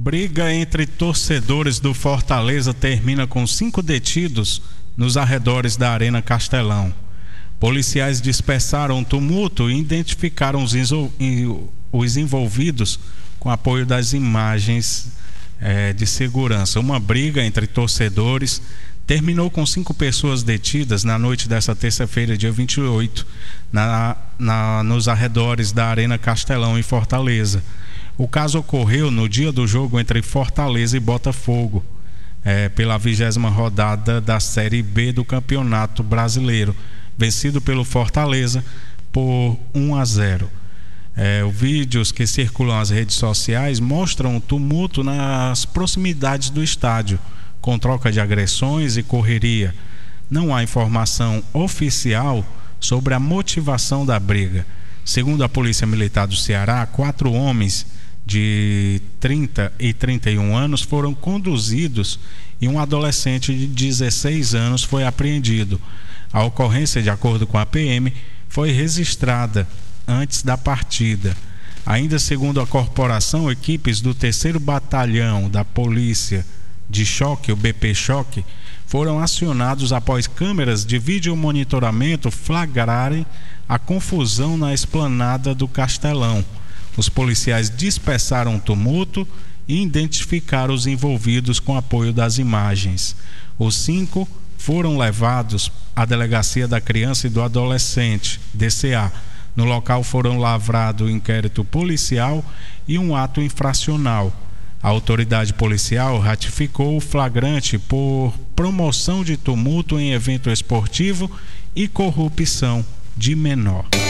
Briga entre torcedores do Fortaleza termina com 5 detidos nos arredores da Arena Castelão. Policiais dispersaram o tumulto e identificaram os envolvidos com apoio das imagens de segurança. Uma briga entre torcedores terminou com 5 pessoas detidas na noite desta terça-feira, dia 28, nos arredores da Arena Castelão, em Fortaleza. O caso ocorreu no dia do jogo entre Fortaleza e Botafogo, pela 20ª rodada da Série B do Campeonato Brasileiro, vencido pelo Fortaleza por 1-0. Os vídeos que circulam nas redes sociais mostram o tumulto nas proximidades do estádio, com troca de agressões e correria. Não há informação oficial sobre a motivação da briga. Segundo a Polícia Militar do Ceará, 4 homens de 30 e 31 anos foram conduzidos e um adolescente de 16 anos foi apreendido. A ocorrência, de acordo com a PM, foi registrada antes da partida. Ainda segundo a corporação, equipes do 3º Batalhão da Polícia de Choque, o BP Choque, foram acionados após câmeras de videomonitoramento flagrarem a confusão na esplanada do Castelão. Os policiais dispersaram o tumulto e identificaram os envolvidos com apoio das imagens. Os 5 foram levados à Delegacia da Criança e do Adolescente, DCA. No local foram lavrados inquérito policial e um ato infracional. A autoridade policial ratificou o flagrante por promoção de tumulto em evento esportivo e corrupção de menor.